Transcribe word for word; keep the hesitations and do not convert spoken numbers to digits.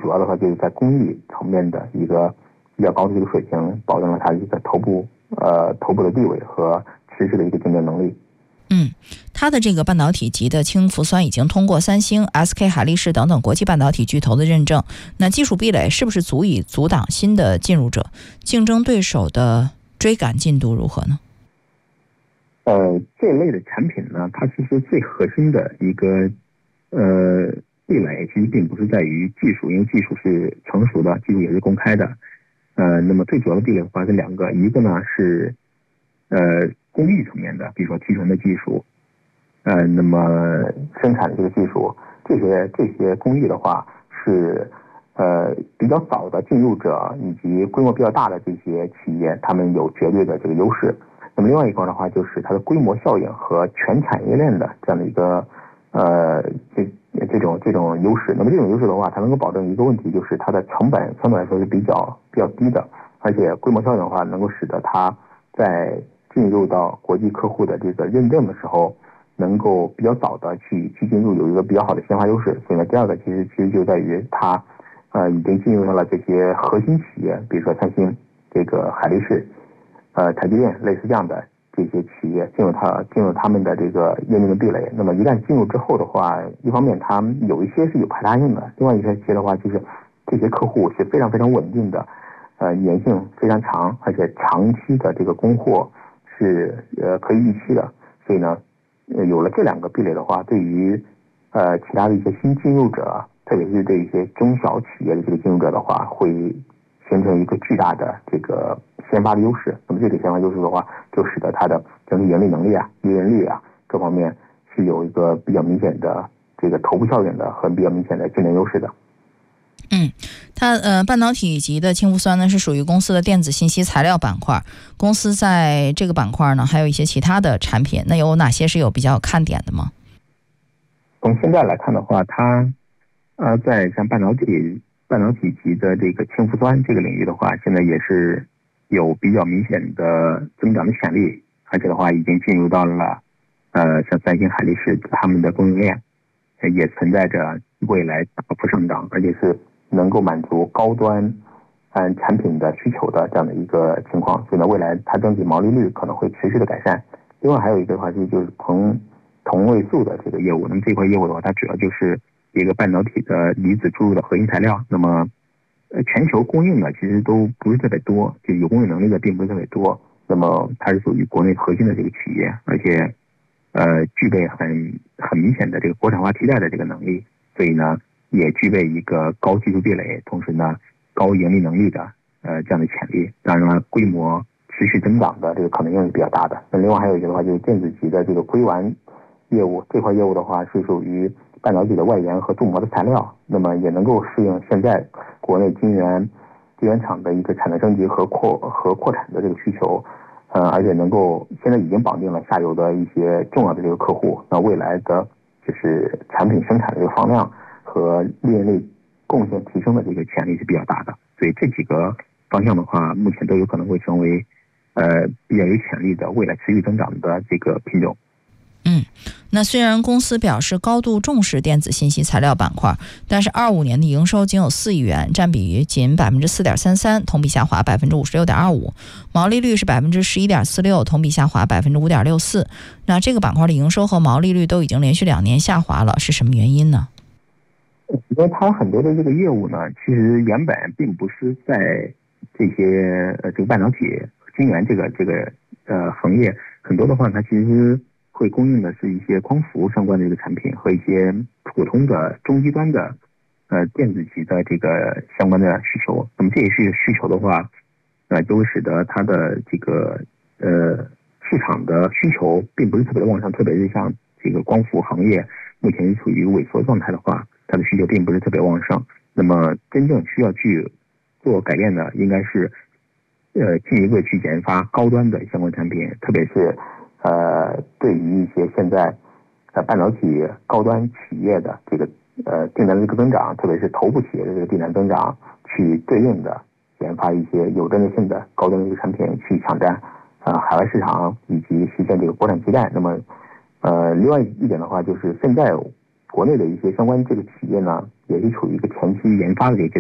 主要的话就是在工艺层面的一个比较高的一个水平，保证了它一个头部呃头部的地位和持续的一个竞争能力。 嗯，它的这个半导体级的氢氟酸已经通过三星、S K 海力士等等国际半导体巨头的认证，那技术壁垒是不是足以阻挡新的进入者？竞争对手的追赶进度如何呢？ 呃，这类的产品呢，它其实最核心的一个呃壁垒，其实并不是在于技术，因为技术是成熟的，技术也是公开的。呃，那么最主要的壁垒的话是两个，一个呢是呃工艺层面的，比如说提纯的技术，呃，那么生产的这个技术，这些这些工艺的话是呃比较早的进入者以及规模比较大的这些企业，他们有绝对的这个优势。那么另外一块的话，就是它的规模效应和全产业链的这样的一个呃这这种这种优势。那么这种优势的话，它能够保证一个问题，就是它的成本相对来说是比较比较低的，而且规模效应的话，能够使得它在进入到国际客户的这个认证的时候，能够比较早的去去进入，有一个比较好的先发优势。所以呢，第二个其实其实就在于它呃已经进入到了这些核心企业，比如说三星、这个海力士。呃，台积电类似这样的这些企业进入它进入他们的这个业内的壁垒。那么一旦进入之后的话，一方面它有一些是有排他性的，另外一些的话就是这些客户是非常非常稳定的，呃，粘性非常长，而且长期的这个供货是呃可以预期的。所以呢，呃，有了这两个壁垒的话，对于呃其他的一些新进入者，特别是对一些中小企业的这个进入者的话，会形成一个巨大的这个先发的优势。那么这个先发优势的话，就使得它的整体盈利能力啊、利润率啊各方面是有一个比较明显的这个头部效应的和比较明显的竞争优势的。 嗯，它呃半导体级的氢氟酸呢是属于公司的电子信息材料板块，公司在这个板块呢还有一些其他的产品，那有哪些是有比较看点的吗？ 从现在来看的话，它呃在像半导体半导体级的这个氢氟酸这个领域的话，现在也是有比较明显的增长的潜力，而且的话已经进入到了呃像三星、海力士他们的供应链，也存在着未来大幅上涨，而且是能够满足高端嗯产品的需求的这样的一个情况。所以呢，未来它整体毛利率可能会持续的改善。另外还有一个的话就是就是同同位素的这个业务，那么这块业务的话，它主要就是一个半导体的离子注入的核心材料。那么呃，全球供应的其实都不是特别多，就有供应能力的并不是特别多。那么它是属于国内核心的这个企业，而且呃具备很很明显的这个国产化替代的这个能力，所以呢也具备一个高技术壁垒，同时呢高盈利能力的呃这样的潜力。当然了，规模持续增长的这个可能性是比较大的。那另外还有一个的话就是电子级的这个硅丸业务，这块业务的话是属于半导体的外延和镀膜的材料，那么也能够适应现在国内晶圆晶圆厂的一个产能升级和扩和扩产的这个需求，呃，而且能够现在已经绑定了下游的一些重要的这个客户，那未来的就是产品生产的这个放量和利润率贡献提升的这个潜力是比较大的。所以这几个方向的话，目前都有可能会成为呃比较有潜力的未来持续增长的这个品种。 嗯，那虽然公司表示高度重视电子信息材料板块，但是二五年的营收仅有四亿元，占比仅百分之四点三三，同比下滑百分之五十六点二五，毛利率是百分之十一点四六，同比下滑百分之五点六四。那这个板块的营收和毛利率都已经连续两年下滑了，是什么原因呢？ 因为它很多的这个业务呢，其实原本并不是在这些呃这个半导体晶圆这个这个呃行业，很多的话它其实会供应的是一些光伏相关的这个产品和一些普通的中低端的呃电子级的这个相关的需求。那么这些需需求的话，呃就会使得它的这个呃市场的需求并不是特别的旺盛，特别是像这个光伏行业目前处于萎缩状态的话，它的需求并不是特别旺盛。那么真正需要去做改变的，应该是呃进一步去研发高端的相关产品，特别是呃，对于一些现在呃半导体高端企业的这个呃订单的这个增长，特别是头部企业的这个订单增长，去对应的研发一些有针对性的高端的这个产品，去抢占呃海外市场以及实现这个国产替代。那么呃，另外一点的话，就是现在国内的一些相关这个企业呢，也是处于一个前期研发的这个阶段。